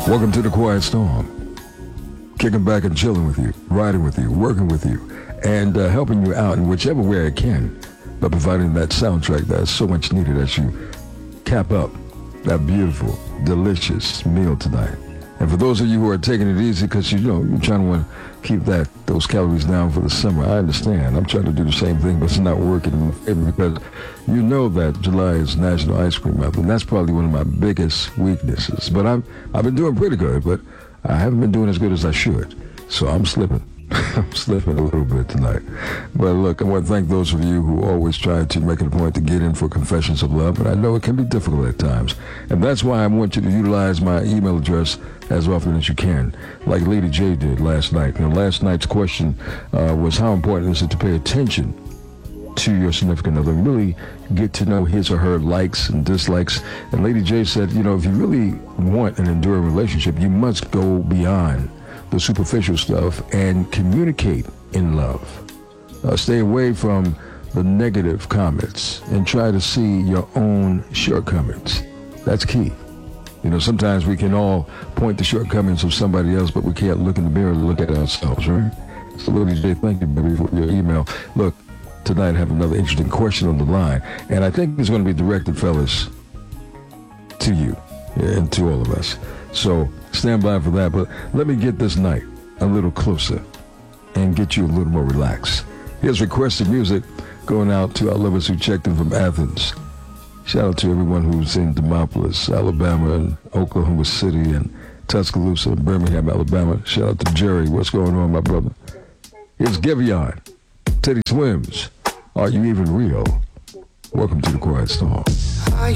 Welcome to the Quiet Storm. Kicking back and chilling with you, riding with you, working with you, and helping you out in whichever way I can by providing that soundtrack that's so much needed as you cap up that beautiful, delicious meal tonight. And for those of you who are taking it easy because you're trying to want to keep those calories down for the summer, I understand. I'm trying to do the same thing, but it's not working in my favor because you know that July is National Ice Cream Month, and that's probably one of my biggest weaknesses. But I've been doing pretty good, but I haven't been doing as good as I should. So I'm slipping. I'm slipping a little bit tonight. But look, I want to thank those of you who always try to make it a point to get in for confessions of love, but I know it can be difficult at times. And that's why I want you to utilize my email address as often as you can, like Lady J did last night. Now, last night's question was how important is it to pay attention to your significant other, really get to know his or her likes and dislikes. And Lady J said, if you really want an enduring relationship, you must go beyond the superficial stuff and communicate in love. Stay away from the negative comments and try to see your own shortcomings. That's key. Sometimes we can all point the shortcomings of somebody else, but we can't look in the mirror and look at ourselves, right? So Lady J, thank you, baby, for your email. Look, tonight I have another interesting question on the line, and I think it's going to be directed, fellas, to you and to all of us. So stand by for that, but let me get this night a little closer and get you a little more relaxed. Here's requested music going out to our lovers who checked in from Athens. Shout out to everyone who's in Demopolis, Alabama, and Oklahoma City, and Tuscaloosa, and Birmingham, Alabama. Shout out to Jerry. What's going on, my brother? Here's Giveon, Teddy Swims. Are you even real? Welcome to the Quiet Storm.